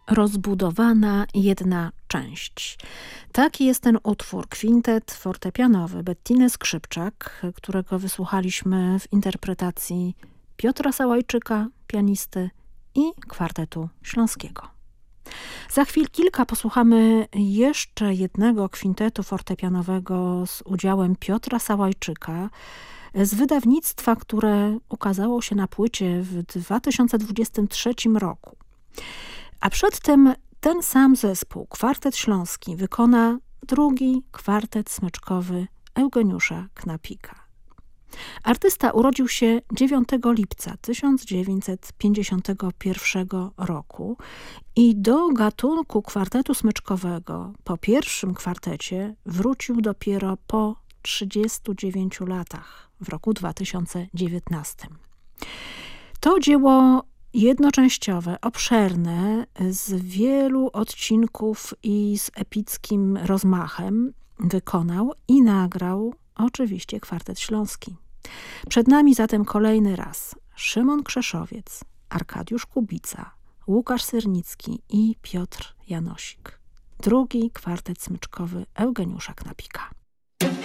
Rozbudowana jedna część. Taki jest ten utwór, kwintet fortepianowy Bettiny Skrzypczak, którego wysłuchaliśmy w interpretacji Piotra Sałajczyka, pianisty, i Kwartetu Śląskiego. Za chwil kilka posłuchamy jeszcze jednego kwintetu fortepianowego z udziałem Piotra Sałajczyka z wydawnictwa, które ukazało się na płycie w 2023 roku. A przedtem ten sam zespół, Kwartet Śląski, wykona drugi kwartet smyczkowy Eugeniusza Knapika. Artysta urodził się 9 lipca 1951 roku i do gatunku kwartetu smyczkowego po pierwszym kwartecie wrócił dopiero po 39 latach, w roku 2019. To dzieło jednoczęściowe, obszerne, z wielu odcinków i z epickim rozmachem wykonał i nagrał oczywiście Kwartet Śląski. Przed nami zatem kolejny raz Szymon Krzeszowiec, Arkadiusz Kubica, Łukasz Syrnicki i Piotr Janosik. Drugi kwartet smyczkowy Eugeniusza Knapika.